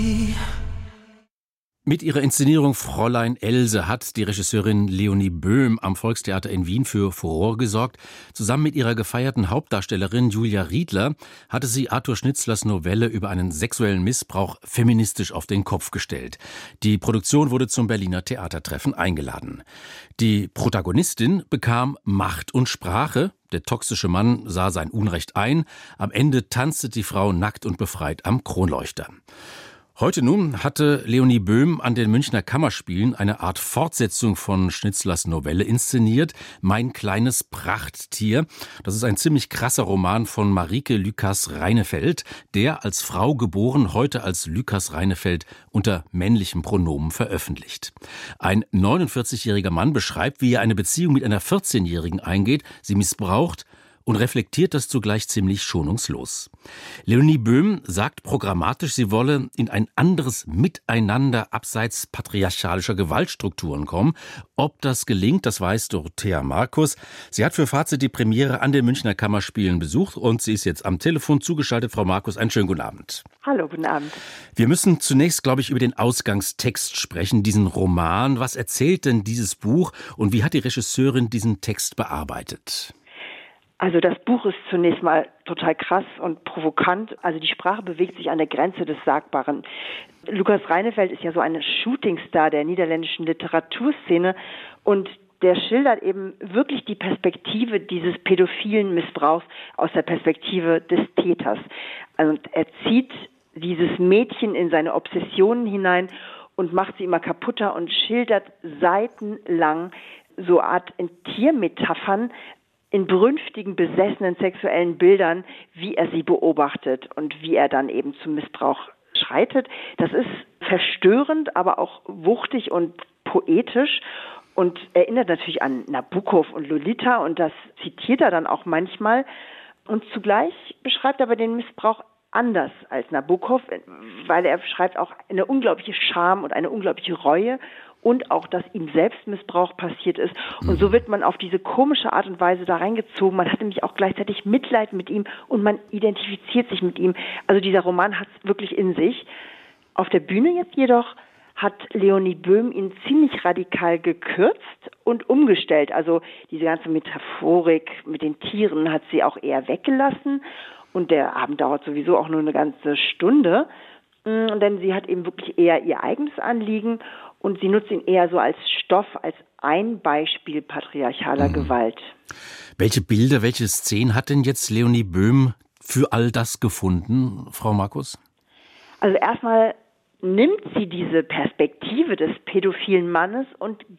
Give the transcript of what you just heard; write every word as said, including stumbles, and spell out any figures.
Mit ihrer Inszenierung Fräulein Else hat die Regisseurin Leonie Böhm am Volkstheater in Wien für Furore gesorgt. Zusammen mit ihrer gefeierten Hauptdarstellerin Julia Riedler hatte sie Arthur Schnitzlers Novelle über einen sexuellen Missbrauch feministisch auf den Kopf gestellt. Die Produktion wurde zum Berliner Theatertreffen eingeladen. Die Protagonistin bekam Macht und Sprache. Der toxische Mann sah sein Unrecht ein. Am Ende tanzte die Frau nackt und befreit am Kronleuchter. Heute nun hatte Leonie Böhm an den Münchner Kammerspielen eine Art Fortsetzung von Schnitzlers Novelle inszeniert, Mein kleines Prachttier. Das ist ein ziemlich krasser Roman von Marieke Lükas-Reinefeld, der als Frau geboren, heute als Lükas-Reinefeld unter männlichem Pronomen veröffentlicht. Ein neunundvierzigjähriger Mann beschreibt, wie er eine Beziehung mit einer vierzehnjährigen eingeht, sie missbraucht und reflektiert das zugleich ziemlich schonungslos. Leonie Böhm sagt programmatisch, sie wolle in ein anderes Miteinander abseits patriarchalischer Gewaltstrukturen kommen. Ob das gelingt, das weiß Dorothea Markus. Sie hat für Fazit die Premiere an den Münchner Kammerspielen besucht und sie ist jetzt am Telefon zugeschaltet. Frau Markus, einen schönen guten Abend. Hallo, guten Abend. Wir müssen zunächst, glaube ich, über den Ausgangstext sprechen, diesen Roman. Was erzählt denn dieses Buch und wie hat die Regisseurin diesen Text bearbeitet? Also das Buch ist zunächst mal total krass und provokant. Also die Sprache bewegt sich an der Grenze des Sagbaren. Lukas Reinefeld ist ja so ein Shootingstar der niederländischen Literaturszene und der schildert eben wirklich die Perspektive dieses pädophilen Missbrauchs aus der Perspektive des Täters. Also er zieht dieses Mädchen in seine Obsessionen hinein und macht sie immer kaputter und schildert seitenlang so eine Art Tiermetaphern, in brünftigen, besessenen sexuellen Bildern, wie er sie beobachtet und wie er dann eben zum Missbrauch schreitet. Das ist verstörend, aber auch wuchtig und poetisch und erinnert natürlich an Nabokov und Lolita und das zitiert er dann auch manchmal. Und zugleich beschreibt er aber den Missbrauch anders als Nabokov, weil er beschreibt auch eine unglaubliche Scham und eine unglaubliche Reue und auch, dass ihm selbst Missbrauch passiert ist. Und so wird man auf diese komische Art und Weise da reingezogen. Man hat nämlich auch gleichzeitig Mitleid mit ihm und man identifiziert sich mit ihm. Also dieser Roman hat es wirklich in sich. Auf der Bühne jetzt jedoch hat Leonie Böhm ihn ziemlich radikal gekürzt und umgestellt. Also diese ganze Metaphorik mit den Tieren hat sie auch eher weggelassen. Und der Abend dauert sowieso auch nur eine ganze Stunde. Denn sie hat eben wirklich eher ihr eigenes Anliegen und sie nutzt ihn eher so als Stoff, als ein Beispiel patriarchaler mhm. Gewalt. Welche Bilder, welche Szenen hat denn jetzt Leonie Böhm für all das gefunden, Frau Markus? Also erstmal nimmt sie diese Perspektive des pädophilen Mannes und